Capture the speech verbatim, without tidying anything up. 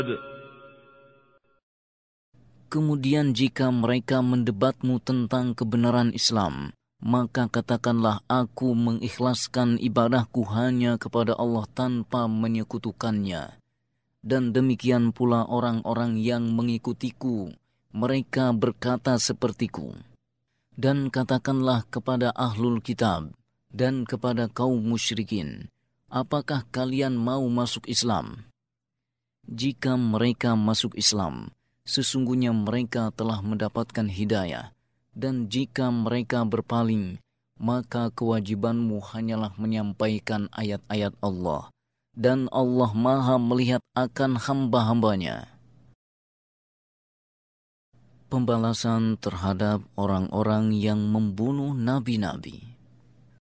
Kemudian jika mereka mendebatmu tentang kebenaran Islam, maka katakanlah, aku mengikhlaskan ibadahku hanya kepada Allah tanpa menyekutukannya. Dan demikian pula orang-orang yang mengikutiku, mereka berkata sepertiku. Dan katakanlah kepada ahlul kitab dan kepada kaum musyrikin, apakah kalian mau masuk Islam? Jika mereka masuk Islam, sesungguhnya mereka telah mendapatkan hidayah, dan jika mereka berpaling, maka kewajibanmu hanyalah menyampaikan ayat-ayat Allah, dan Allah Maha melihat akan hamba-hambanya. Pembalasan terhadap orang-orang yang membunuh nabi-nabi.